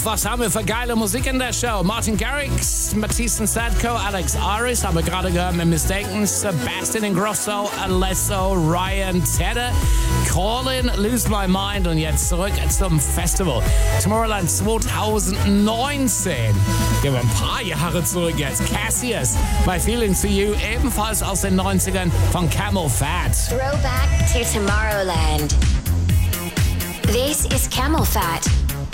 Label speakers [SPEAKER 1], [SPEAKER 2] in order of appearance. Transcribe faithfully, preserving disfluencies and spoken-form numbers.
[SPEAKER 1] was haben wir für geile Musik in der Show? Martin Garrix, Matisse Sadko, Alex Aris haben wir gerade gehört mit Mistaken, Sebastian Ingrosso, Alesso, Ryan Tedder, Colin, Lose My Mind und jetzt zurück zum Festival. Tomorrowland zwanzig neunzehn. Gehen wir ein paar Jahre zurück jetzt. Cassius, My Feelings for You, ebenfalls aus den neunzigern von Camel Fat.
[SPEAKER 2] Throwback to Tomorrowland. This is Camel Fat.